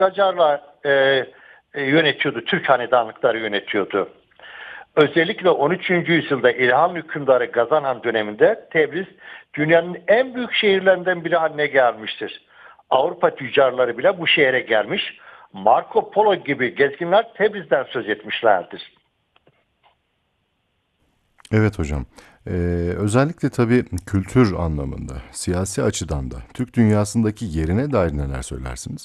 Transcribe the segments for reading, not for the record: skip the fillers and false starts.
Kacarlar yönetiyordu, Türk hanedanlıkları yönetiyordu. Özellikle 13. yüzyılda İlhan hükümdarı Gazan döneminde Tebriz dünyanın en büyük şehirlerinden biri haline gelmiştir. Avrupa tüccarları bile bu şehre gelmiş. Marco Polo gibi gezginler Tebriz'den söz etmişlerdir. Evet hocam. Özellikle tabii kültür anlamında, siyasi açıdan da Türk dünyasındaki yerine dair neler söylersiniz?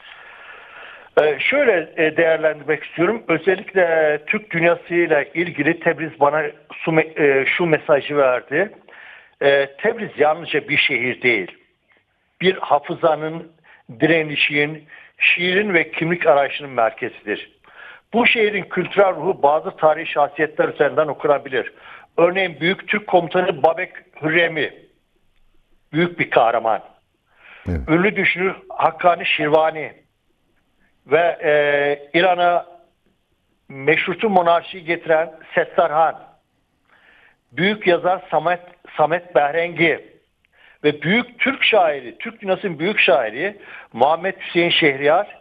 Şöyle değerlendirmek istiyorum. Özellikle Türk dünyasıyla ilgili Tebriz bana şu mesajı verdi. Tebriz yalnızca bir şehir değil. Bir hafızanın, direnişin, şiirin ve kimlik arayışının merkezidir. Bu şehrin kültürel ruhu bazı tarihi şahsiyetler üzerinden okunabilir. Örneğin Büyük Türk Komutanı Babek Hürrem'i, büyük bir kahraman. Evet. Ünlü düşünür Hakkani Şirvani ve İran'a meşrutu monarşiyi getiren Settarhan, büyük yazar Samet Behrengi ve büyük Türk şairi, Türk dünyasının büyük şairi Muhammed Hüseyin Şehriyar,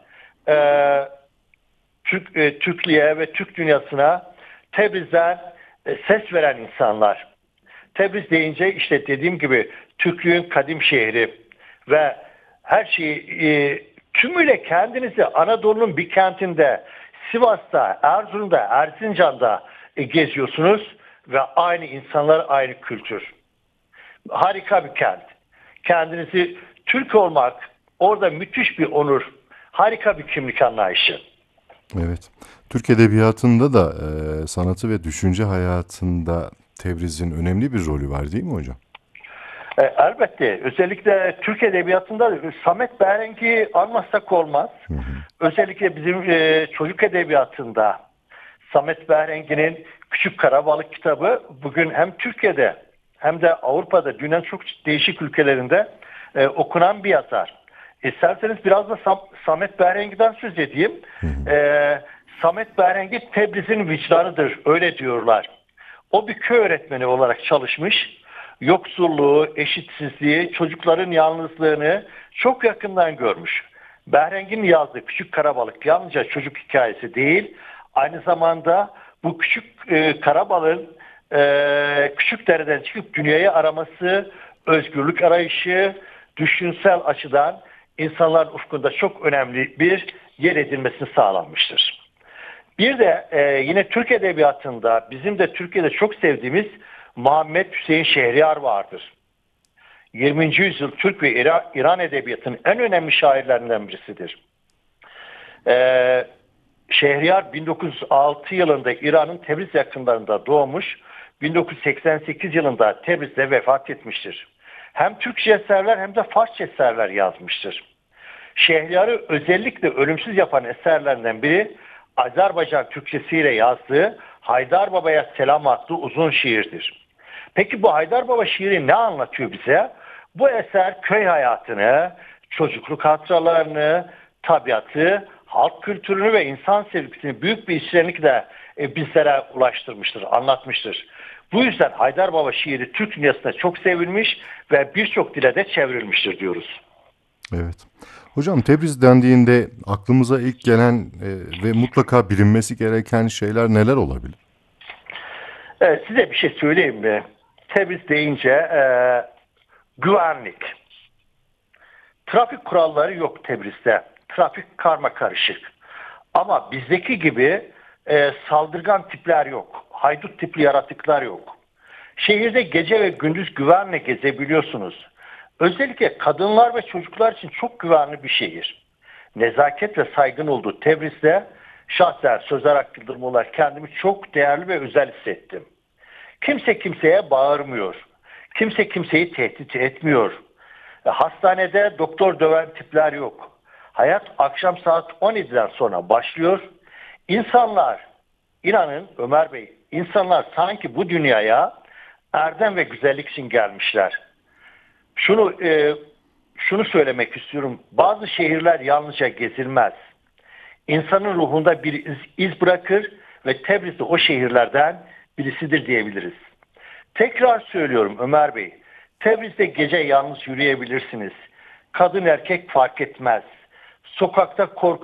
Türklüğe ve Türk dünyasına Tebriz'den ses veren insanlar. Tebriz deyince işte dediğim gibi Türklüğün kadim şehri ve her şeyi tümüyle kendinizi Anadolu'nun bir kentinde, Sivas'ta, Erzurum'da, Erzincan'da geziyorsunuz ve aynı insanlar, aynı kültür. Harika bir kent. Kendinizi Türk olmak orada müthiş bir onur. Harika bir kimlik anlayışı. Evet. Türk edebiyatında da sanatı ve düşünce hayatında Tebriz'in önemli bir rolü var değil mi hocam? Elbette. Özellikle Türk Edebiyatı'nda Samet Behrengi'yi anmazsak olmaz. Hı hı. Özellikle bizim çocuk edebiyatında Samet Behrengi'nin Küçük Karabalık kitabı bugün hem Türkiye'de hem de Avrupa'da, dünyanın çok değişik ülkelerinde okunan bir yazar. İsterseniz biraz da Samet Behrengi'den söz edeyim. Hı hı. Samet Behrengi Tebriz'in vicdanıdır, öyle diyorlar. O bir köy öğretmeni olarak çalışmış. Yoksulluğu, eşitsizliği, çocukların yalnızlığını çok yakından görmüş. Behrengi'nin yazdığı Küçük Karabalık yalnızca çocuk hikayesi değil, aynı zamanda bu küçük karabalığın küçük dereden çıkıp dünyayı araması, özgürlük arayışı, düşünsel açıdan insanların ufkunda çok önemli bir yer edilmesini sağlanmıştır. Bir de yine Türk Edebiyatı'nda bizim de Türkiye'de çok sevdiğimiz Muhammed Hüseyin Şehriyar vardır. 20. yüzyıl Türk ve İran Edebiyatı'nın en önemli şairlerinden birisidir. Şehriyar 1906 yılında İran'ın Tebriz yakınlarında doğmuş, 1988 yılında Tebriz'de vefat etmiştir. Hem Türkçe eserler hem de Farsça eserler yazmıştır. Şehriyar'ı özellikle ölümsüz yapan eserlerinden biri Azerbaycan Türkçesiyle yazdığı Haydar Baba'ya Selam adlı uzun şiirdir. Peki bu Haydar Baba şiiri ne anlatıyor bize? Bu eser köy hayatını, çocukluk hatıralarını, tabiatı, halk kültürünü ve insan sevgisini büyük bir içtenlikle bizlere ulaştırmıştır, anlatmıştır. Bu yüzden Haydar Baba şiiri Türk dünyasında çok sevilmiş ve birçok dile de çevrilmiştir diyoruz. Evet. Hocam Tebriz dendiğinde aklımıza ilk gelen ve mutlaka bilinmesi gereken şeyler neler olabilir? Evet, size bir şey söyleyeyim mi? Tebriz deyince güvenlik. Trafik kuralları yok Tebriz'de. Trafik karma karışık. Ama bizdeki gibi saldırgan tipler yok. Haydut tipli yaratıklar yok. Şehirde gece ve gündüz güvenle gezebiliyorsunuz. Özellikle kadınlar ve çocuklar için çok güvenli bir şehir. Nezaket ve saygın olduğu Tebriz'de şahsen sözel hakkındırma olarak kendimi çok değerli ve özel hissettim. Kimse kimseye bağırmıyor. Kimse kimseyi tehdit etmiyor. Hastanede doktor döven tipler yok. Hayat akşam saat 17'den sonra başlıyor. İnsanlar, inanın Ömer Bey, insanlar sanki bu dünyaya erdem ve güzellik için gelmişler. Şunu şunu söylemek istiyorum. Bazı şehirler yalnızca gezilmez. İnsanın ruhunda bir iz bırakır ve Tebriz de o şehirlerden birisidir diyebiliriz. Tekrar söylüyorum Ömer Bey. Tebriz'de gece yalnız yürüyebilirsiniz. Kadın erkek fark etmez. Sokakta korku